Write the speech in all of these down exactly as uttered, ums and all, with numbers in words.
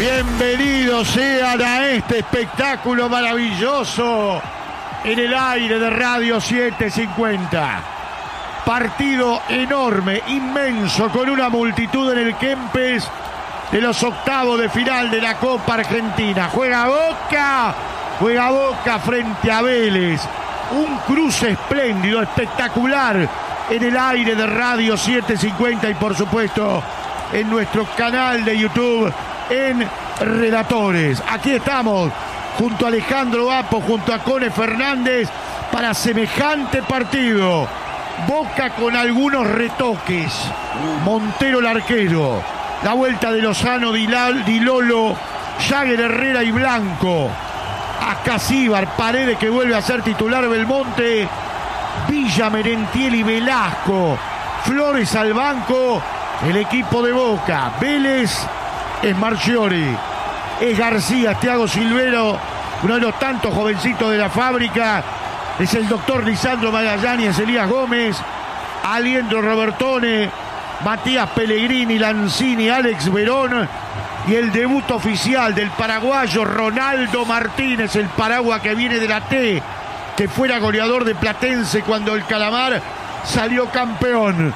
Bienvenidos sean a este espectáculo maravilloso en el aire de Radio setecientos cincuenta. Partido enorme, inmenso, con una multitud en el Kempes de los octavos de final de la Copa Argentina. Juega Boca, juega Boca frente a Vélez. Un cruce espléndido, espectacular en el aire de Radio setecientos cincuenta y por supuesto en nuestro canal de YouTube en Relatores. Aquí estamos junto a Alejandro Apo, junto a Cone Fernández para semejante partido. Boca con algunos retoques. Montero el arquero. La vuelta de Lozano, Dilal, Dilolo, Jagger, Herrera y Blanco. Acasíbar, Paredes que vuelve a ser titular, Belmonte, Villa, Merentiel y Velasco. Flores al banco, el equipo de Boca. Vélez es Marchiori, es García, Thiago Silvero, uno de los tantos jovencitos de la fábrica. Es el doctor Lisandro Magallanes, Elías Gómez, Aliendro Robertone, Matías Pellegrini, Lanzini, Alex Verón. Y el debut oficial del paraguayo Ronaldo Martínez, el Paragua que viene de la T, que fuera goleador de Platense cuando el Calamar salió campeón.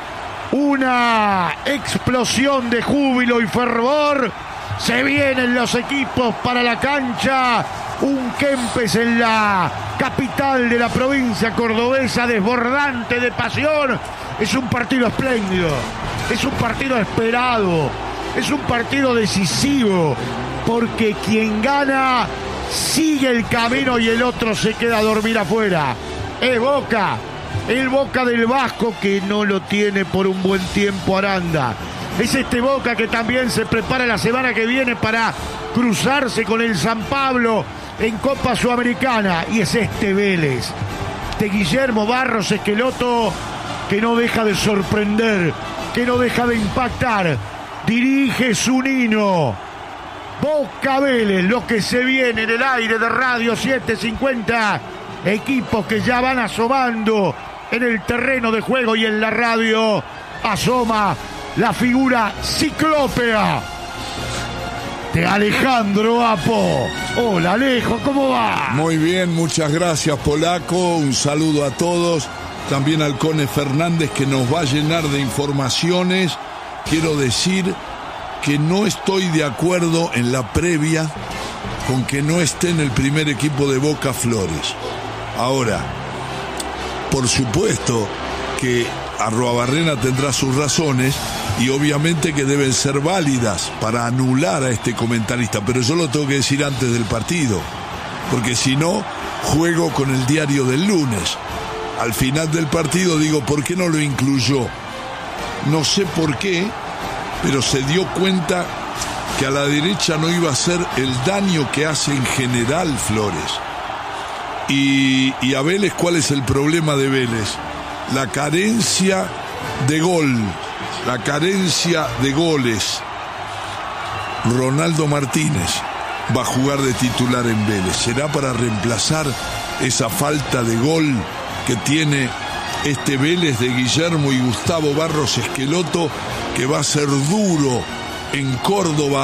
Una explosión de júbilo y fervor. Se vienen los equipos para la cancha. Un Kempes en la capital de la provincia cordobesa, desbordante de pasión. Es un partido espléndido, es un partido esperado, es un partido decisivo, porque quien gana sigue el camino y el otro se queda a dormir afuera. Es Boca, el Boca del Vasco, que no lo tiene por un buen tiempo Aranda. Es este Boca que también se prepara la semana que viene para cruzarse con el San Pablo en Copa Sudamericana. Y es este Vélez de Guillermo Barros Esqueloto, que no deja de sorprender, que no deja de impactar. Dirige Zunino. Boca Vélez, lo que se viene en el aire de Radio setecientos cincuenta. Equipos que ya van asomando en el terreno de juego, y en la radio asoma la figura ciclópea de Alejandro Apo. Hola Alejo, ¿cómo va? Muy bien, muchas gracias Polaco, un saludo a todos, también al Cone Fernández que nos va a llenar de informaciones. Quiero decir que no estoy de acuerdo en la previa con que no esté en el primer equipo de Boca Flores. Ahora, por supuesto que Arruabarrena tendrá sus razones y obviamente que deben ser válidas para anular a este comentarista, pero yo lo tengo que decir antes del partido, porque si no, juego con el diario del lunes. Al final del partido digo, ¿por qué no lo incluyó? No sé por qué, pero se dio cuenta que a la derecha no iba a hacer el daño que hace en general Flores. Y, y a Vélez, ¿cuál es el problema de Vélez? La carencia de gol, la carencia de goles. Ronaldo Martínez va a jugar de titular en Vélez. ¿Será para reemplazar esa falta de gol que tiene este Vélez de Guillermo y Gustavo Barros Esqueloto, que va a ser duro en Córdoba?